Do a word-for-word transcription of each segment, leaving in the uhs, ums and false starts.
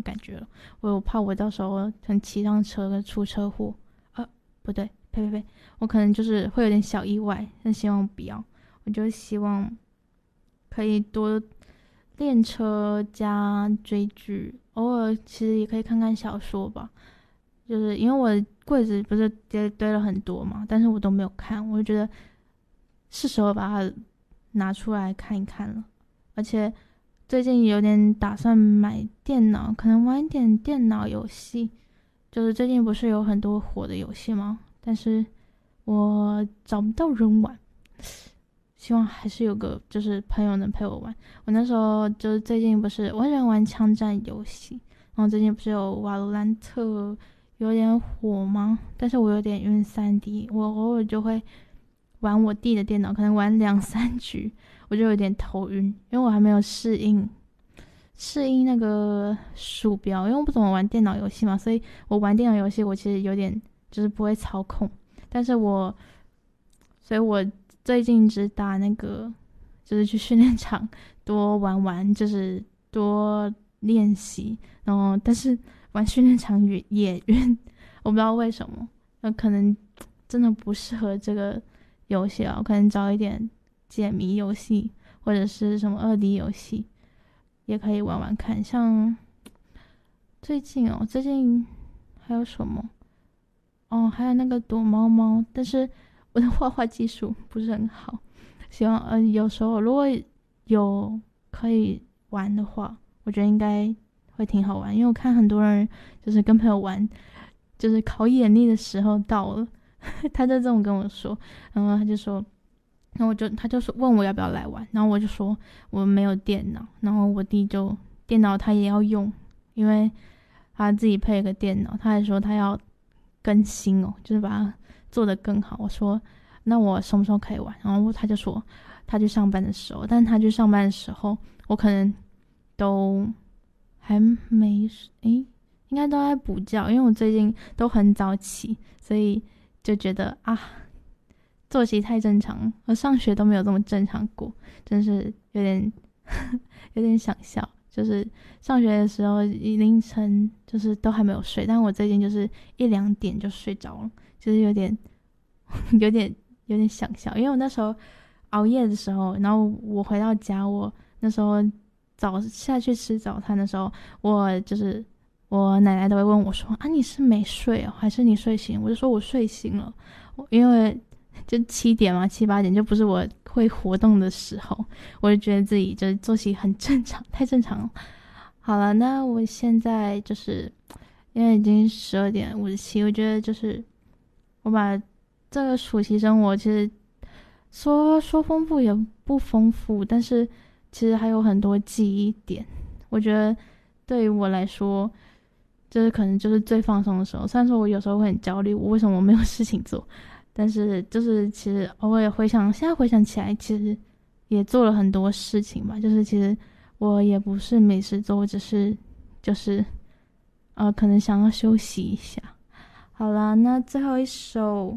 种感觉了。我有怕我到时候很骑上车出车祸，啊，不对，呸呸呸，我可能就是会有点小意外，但希望不要。我就希望可以多练车加追剧，偶尔其实也可以看看小说吧。就是因为我的柜子不是堆堆了很多嘛，但是我都没有看，我就觉得是时候把它拿出来看一看了。而且最近有点打算买电脑，可能玩一点电脑游戏。就是最近不是有很多火的游戏吗？但是我找不到人玩，希望还是有个就是朋友能陪我玩。我那时候就是最近不是我很喜欢玩枪战游戏，然后最近不是有瓦罗兰特有点火吗？但是我有点晕 三 D， 我偶尔就会玩我弟的电脑，可能玩两三局我就有点头晕，因为我还没有适应适应那个鼠标，因为我不怎么玩电脑游戏嘛，所以我玩电脑游戏我其实有点就是不会操控，但是我所以我最近只打那个就是去训练场多玩玩，就是多练习，然后但是玩训练场也也晕，我不知道为什么，那可能真的不适合这个游戏啊，我可能找一点解谜游戏或者是什么二 D 游戏也可以玩玩看。像最近哦，最近还有什么？哦，还有那个躲猫猫，但是我的画画技术不是很好，希望呃有时候如果有可以玩的话，我觉得应该会挺好玩，因为我看很多人就是跟朋友玩，就是考眼力的时候到了，他就这么跟我说，然后他就说，然后我就他就说问我要不要来玩，然后我就说我没有电脑，然后我弟就电脑他也要用，因为他自己配了个电脑，他还说他要更新哦，就是把它做得更好。我说那我什么时候可以玩？然后他就说他去上班的时候，但他去上班的时候，我可能都还没诶，应该都在补觉，因为我最近都很早起，所以就觉得啊，作息太正常，我上学都没有这么正常过，真是有点有点想笑。就是上学的时候凌晨就是都还没有睡，但我最近就是一两点就睡着了，就是有点有点有点想笑，因为我那时候熬夜的时候，然后我回到家，我那时候早下去吃早餐的时候，我就是我奶奶都会问我说啊，你是没睡哦，还是你睡醒？我就说我睡醒了，因为就七点嘛，七八点就不是我会活动的时候，我就觉得自己就是作息很正常，太正常了。好了，那我现在就是因为已经十二点五十七，我觉得就是我把这个暑期生活其实说说丰富也不丰富，但是其实还有很多记忆点。我觉得对于我来说，就是可能就是最放松的时候。虽然说我有时候会很焦虑，我为什么没有事情做，但是就是其实偶尔回想，现在回想起来，其实也做了很多事情吧。就是其实我也不是没事做，我只是就是呃，可能想要休息一下。好啦，那最后一首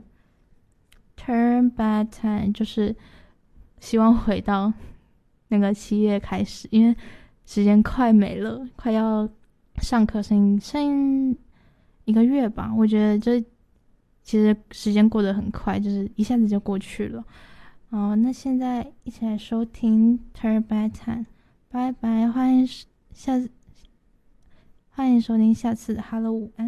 Turn Back Time 就是希望回到那个七月开始，因为时间快没了，快要上课剩剩一个月吧。我觉得这其实时间过得很快，就是一下子就过去了。哦，那现在一起来收听 Turn Back Time， 拜拜，欢迎下欢迎收听下次的 Hello 午安。